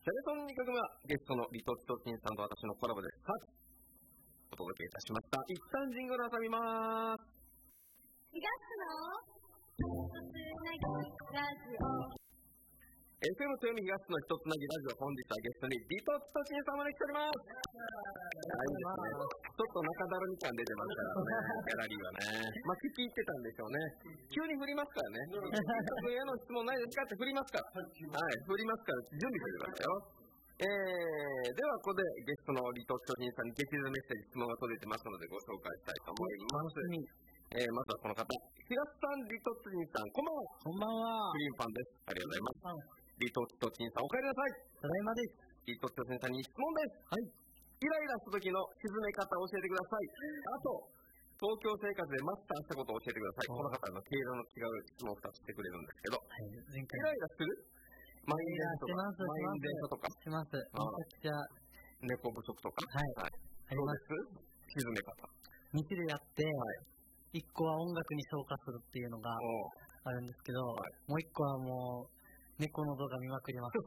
テレフォン2曲目はゲストのリトチトチンさんと私のコラボでお届けいたしました。一旦ジングルを挟みます。 4月のつなぎラジオ FM 豊見東の一つなぎラジオ、本日はゲストにリトチトチンさんを招きしております。いいですね。ちょっと中だるみ感出てますからね、ギャラリーはね。聞き入ってたんでしょうね。急に振りますからね。僕への質問ないですかって振りますから。はい、振りますから準備してくださいよ。ではここでゲストのリトチトチンさんに激励のメッセージ、質問が届いてますのでご紹介したいと思います。まずはこの方、東さん、リトチトチンさん、こんばんは。 こんばんは。 クリームパンです。ありがとうございます。リトチトチンさん、お帰りなさい。 ただいまです。 リトチトチンさんに質問です。はい。イライラした時の沈め方を教えてください。あと、東京生活でマスターしたことを教えてください。この方の経路の違う質問を2つしてくれるんですけど、はい、イライラする？満員電車とか、満員電車とか。 します。めちゃくちゃ。 猫不足とか。 はい。あります。 沈め方。 2種類あって、1個は音楽に昇華するっていうのがあるんですけど、もう1個はもう、猫の動画見まくります。いい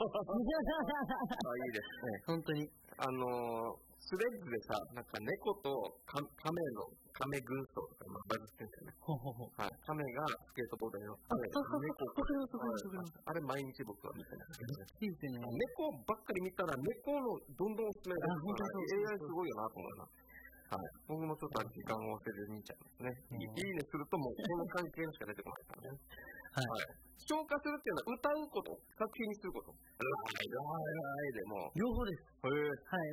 ですね。 本当に。 スレッズでさ、なんか猫と亀軍曹とかバズってんだよね。はい。亀がスケートボードに乗って、あれ毎日僕は見てますけどね。 いいですね。 猫ばっかり見たら猫のどんどんおすすめがAI すごいよなと思います。はい。僕もちょっと時間を忘れずに見ちゃいますね。いいねするともうこの関係しか出てこないからね。はい。消化するっていうのは歌うこと、作品にすること。でも両方です。 はい。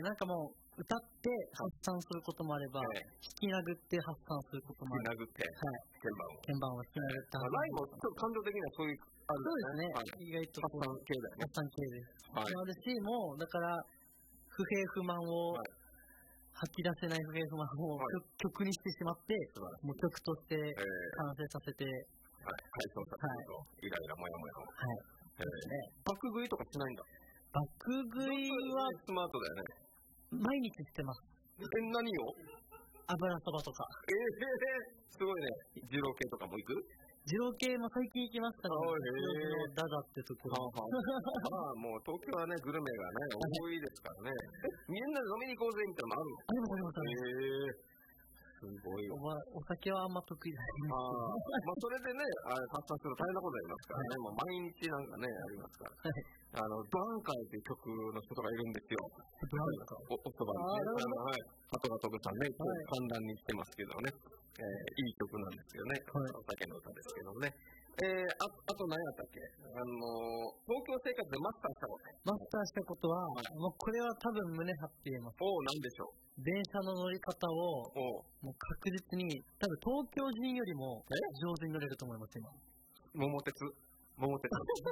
なんかもう歌って発散することもあれば、弾き殴って発散することもある。 弾き殴って、 鍵盤を弾き殴って。 ライブもちょっと感情的にはそういうあるんですね。 意外と発散系だよね。 発散系です。あるし、もうだから不平不満を吐き出せない不平不満を曲にしてしまって、もう曲として完成させて。 解消させると、イライラモヤモヤを。爆食いとかしないんだ。 爆食いはスマートだよね。 毎日してます。 何を？ 油そばとか。 すごいね。二郎系とかも行く？ 二郎系も最近行きましたね。ダダってところ。 もう東京はね、グルメがね、多いですからね。みんなで飲みに行こうぜみたいなのあるの？ あります。 すごいよ。 お酒はあんま得意じゃない。 それでね、発散すると大変なことになりますからね。毎日なんかね、ありますから。ドランカーっていう曲の人がいるんですよ。おそばにね。鳩が飛ぶさんね、観覧にしてますけどね。いい曲なんですよね。お酒の歌ですけどね。あと何やったっけ？東京生活でマスターしたこと。 マスターしたことは、もうこれは多分胸張って言えます。 何でしょう？ 電車の乗り方を、もう確実に、多分東京人よりも上手に乗れると思います、今。 桃鉄はい。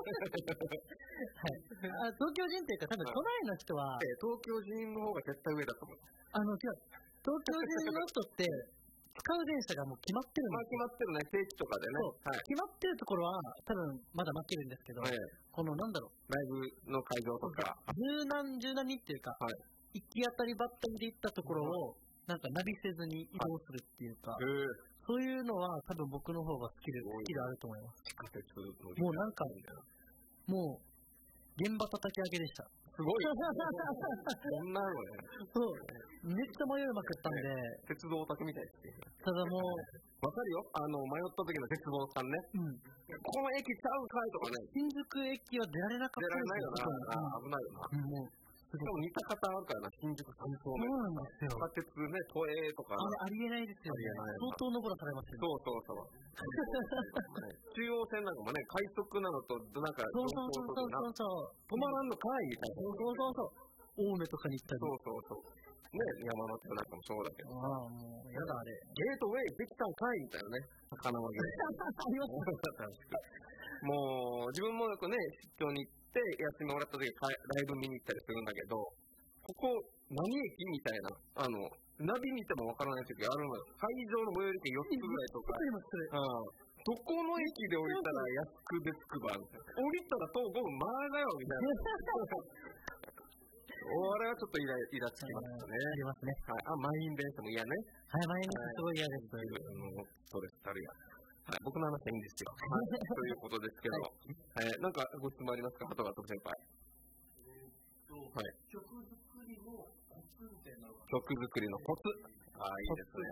東京人っていうか、多分都内の人は、 東京人の方が絶対上だと思う。 違う。東京人の人って、使う電車がもう決まってるんですよ。 決まってるね、定期とかでね。 決まってるところは、多分まだ待ってるんですけど、このなんだろう。 ライブの会場とか。 柔軟にっていうか、行き当たりばったりで行ったところを、なんかナビせずに移動するっていうか、そういうのは多分僕の方がスキルあると思います。 地下鉄のもうなんか、もう、現場叩き上げでした。 すごい。そんなのね。 そう。めっちゃ迷いまくったんで。 鉄道オタクみたいですね。 ただもう、 わかるよ。迷った時の鉄道さんね。この駅ちゃうかいとかね。 新宿駅は出られなかった。 出られないよな。危ないよな。 もう。 でも似た方あるからな、新宿三丁目。 そうなんですよ。 地下鉄ね、都営とか。 ありえないですよね。相当登らされますよね。 そう。中央線なんかもね、快速なのと、なんか、 そう。 止まらんのかいみたいな。 そう。青梅とかに行ったり。 そう。ね、山手なんかもそうだけど。 もう、やだあれ。 ゲートウェイできたんかいみたいなね。魚のゲート。もう、自分もよくね、出張に行って、休みもらった時ライブ見に行ったりするんだけど、ここ、何駅みたいな、ナビ見てもわからない時あるのよ。会場の最寄り駅4つぐらいとか。どこの駅で降りたら安くで着くばみたいな。降りたら東郷前だよみたいな。あれはちょっとイラつきましたね。 ありますね。 満員電車も嫌ね。 満員電車すごい嫌です。 ストレスたるや。僕の話はいいんですよ。ということですけど、なんかご質問ありますか、鳩川先輩。 と、 はい、 曲作りのコツみたいなのが。 曲作りのコツ。ああ、いいですね。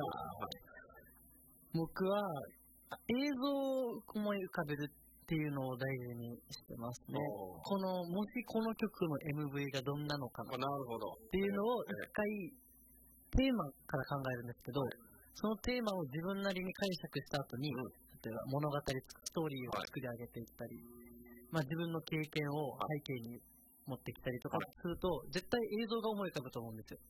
僕は映像を思い浮かべるっていうのを大事にしてますね。もしこの曲の MV がどんなのかなっていうのを一回テーマから考えるんですけど、そのテーマを自分なりに解釈した後に、例えば物語、ストーリーを作り上げていったり、自分の経験を背景に持ってきたりとかすると、絶対映像が思い浮かぶと思うんですよ。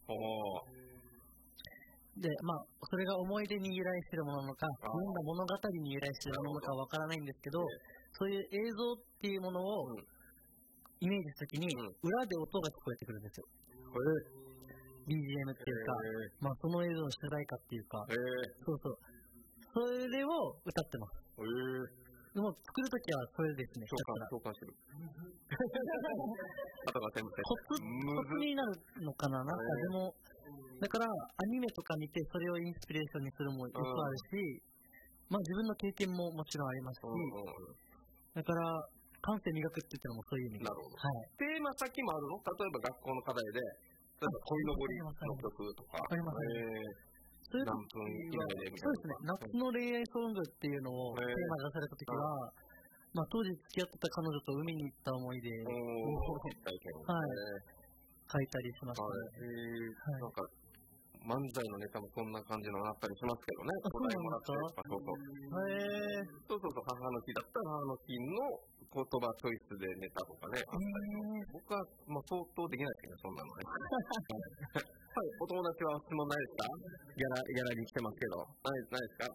で、それが思い出に由来しているものなのか、読んだ物語に由来しているものかわからないんですけど、そういう映像っていうものをイメージしたときに、裏で音が聞こえてくるんですよ。BGM っていうか、その映像の主題歌っていうか、それを歌ってます。でも作るときはそれですね。 共感してる。 コツになるのかな。なんかでも、だからアニメとか見てそれをインスピレーションにするもよくあるし、自分の経験ももちろんありますし、だから感性磨くって言ったのもそういう意味で。 なるほど。テーマ先もあるの？例えば学校の課題で、例えば恋のぼりの曲とか。 ありますね。何分以内でみたいな。そうですね。夏の恋愛ソングっていうのをテーマで出されたときは、当時付き合ってた彼女と海に行った思い出を書いたりしましたね。 なんか漫才のネタもそんな感じのあったりしますけどね。 そうなんですか？ そう母の日だったら母の日の言葉チョイスでネタとかね。僕は相当できないですけど、そんなのね。はい、お友達は質問ないですか？ギャラに来てますけど。ないですか？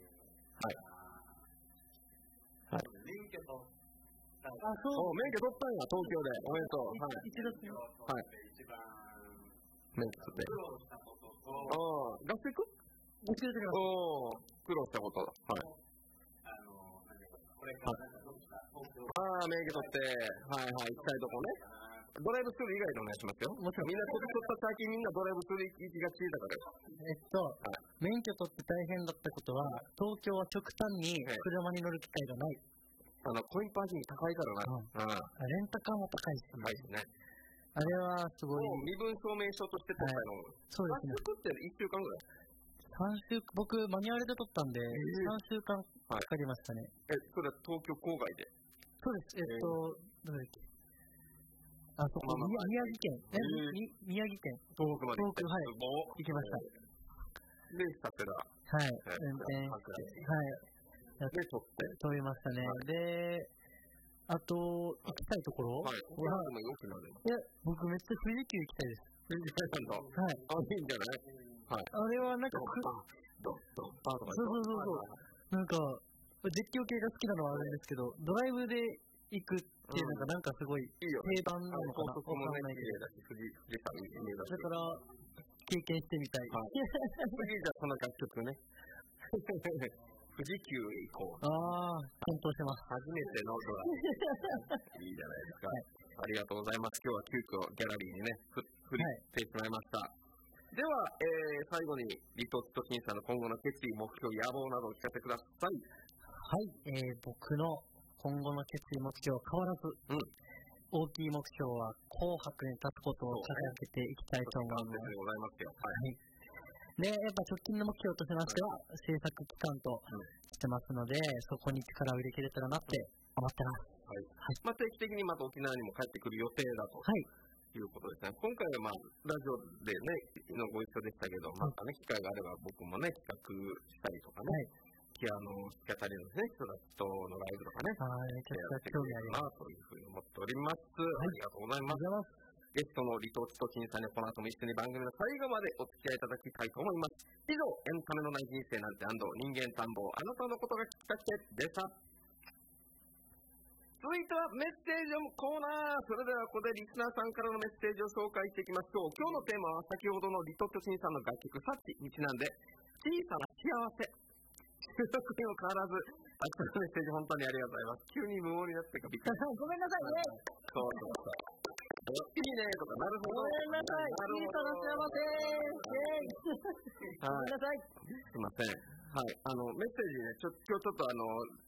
はい。免許取ったんや、東京で。おめでとう。はい。免許取って。合宿？ 教えてください。 苦労したこと。はい。免許取って、行きたいとこね。ドライブスルー以外でお願いしますよ。もちろんみんな取った最近みんなドライブスルー行きがちだから。 免許取って大変だったことは、東京は極端に車に乗る機会がない。 コインパーキング高いからな。 レンタカーも高いし。 高いですね。 あれはすごい。 身分証明書として取ったの。 そうですね。 合宿って1週間ぐらい？ 僕マニュアルで取ったんで、3週間かかりましたね。 それは東京郊外で？ そうです。どれだっけ？宮城県。宮城県。 東北まで行きました。 で、桜。 運転して。 で、 取りましたね。で、あと、行きたいところは、僕めっちゃ富士急行きたいです。 富士急なんだ。いいんじゃない？ あれはなんか、なんか、実況系が好きなのはあるんですけど、ドライブで行くっていうのがなんかすごい定番なのかな。わかんないけど。だから、経験してみたい。 次じゃあその楽曲ね。富士急へ行こう。 検討してます。 初めてのドラマ。いいじゃないですか。ありがとうございます。今日は急遽ギャラリーにね、振りてしまいました。では、最後にリトット審査の今後の決意、目標、野望などを聞かせてください。 はい、僕の今後の決意、目標は変わらず、大きい目標は紅白に立つことを掲げていきたいと思います。で、やっぱ直近の目標としましては、制作期間としてますので、そこに力を入れきれたらなって思ってます。 定期的にまた沖縄にも帰ってくる予定だと。いうことですね。今回はラジオでね、のご一緒でしたけど、またね、機会があれば僕もね、企画したりとかね、ピアノ弾き語りのね、人のライブとかね、 めちゃくちゃ興味あります。 というふうに思っております。ありがとうございます。ゲストのリトット審査にこの後も一緒に番組の最後までお付き合いいただきたいと思います。以上、エンタメのない人生なんて人間探訪、あなたのことが聞きたくてでした。続いてはメッセージコーナー。それではここでリスナーさんからのメッセージを紹介していきましょう。今日のテーマは先ほどのリトット審査の楽曲サッチにちなんで、小さな幸せ。特にも変わらず、あちらのメッセージ本当にありがとうございます。急に無音になってかびっくりした。 ごめんなさいね。 いいねとか、なるほど。 ごめんなさい。小さな幸せ。ごめんなさい。 すいません。メッセージね、今日ちょっと